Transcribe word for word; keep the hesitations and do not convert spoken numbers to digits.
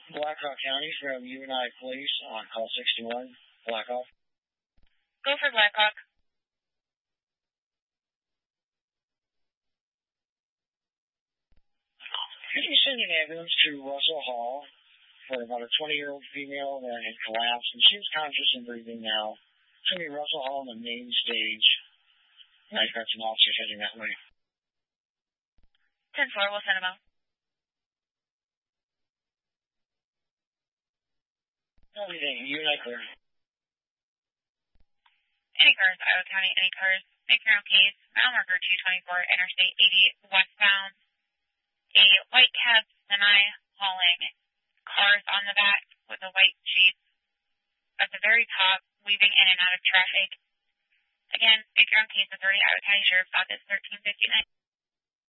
Blackhawk County from U N I Police on call sixty-one. Blackhawk. Go for Blackhawk. Could you send an ambulance to Russell Hall for about a twenty-year-old female that had collapsed, and she was conscious and breathing now. It's going to be Russell Hall on the main stage. I've got some officers heading that way. ten four, we'll send them out. Everything, you and I clear. Any cars, Iowa County, any cars, make your own case. Mile marker two twenty-four, Interstate eighty, westbound. A white cab semi hauling cars on the back with a white Jeep at the very top, weaving in and out of traffic. Again, make your own case. Authority, Iowa County Sheriff's Office, thirteen fifty-nine.